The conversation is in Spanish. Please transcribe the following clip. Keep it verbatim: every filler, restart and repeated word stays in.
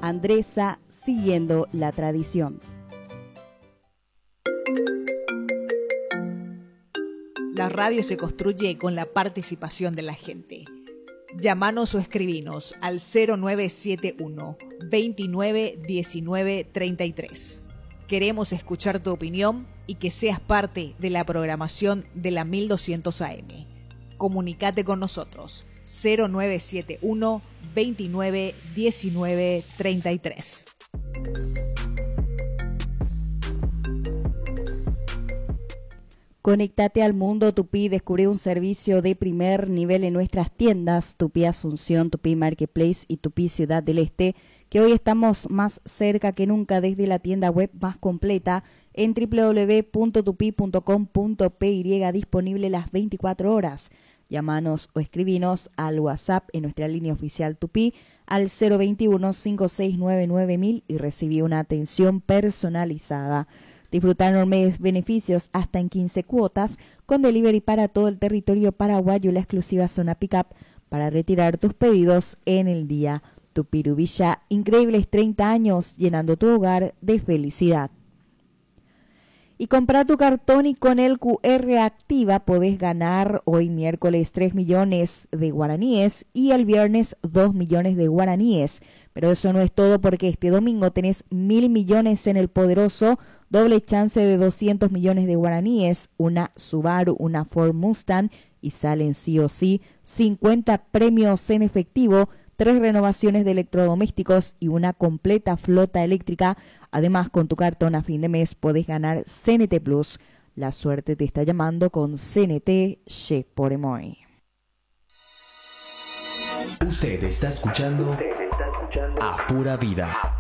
Andresa, siguiendo la tradición. La radio se construye con la participación de la gente. Llámanos o escribinos al cero nueve siete uno, veintinueve diecinueve treinta y tres. Queremos escuchar tu opinión y que seas parte de la programación de la mil doscientos A M. Comunicate con nosotros cero nueve siete uno, veintinueve diecinueve treinta y tres. Conectate al mundo Tupí, descubre un servicio de primer nivel en nuestras tiendas Tupí Asunción, Tupí Marketplace y Tupí Ciudad del Este, que hoy estamos más cerca que nunca desde la tienda web más completa en doble u doble u doble u punto tupí punto com punto pe y, disponible las veinticuatro horas. Llámanos o escribinos al WhatsApp en nuestra línea oficial Tupí al cero veintiuno, cinco seis nueve nueve mil y recibí una atención personalizada. Disfrutar enormes beneficios hasta en quince cuotas con delivery para todo el territorio paraguayo y la exclusiva zona pickup para retirar tus pedidos en el día. Tupirubilla, increíbles treinta años llenando tu hogar de felicidad. Y compra tu cartón y con el cu erre activa podés ganar hoy miércoles tres millones de guaraníes y el viernes dos millones de guaraníes. Pero eso no es todo, porque este domingo tenés mil millones en el poderoso, doble chance de doscientos millones de guaraníes, una Subaru, una Ford Mustang y salen sí o sí cincuenta premios en efectivo, tres renovaciones de electrodomésticos y una completa flota eléctrica. Además, con tu cartón a fin de mes podés ganar C N T Plus. La suerte te está llamando con C N T Che por Emoy. Usted está escuchando, Usted está escuchando a Pura Vida.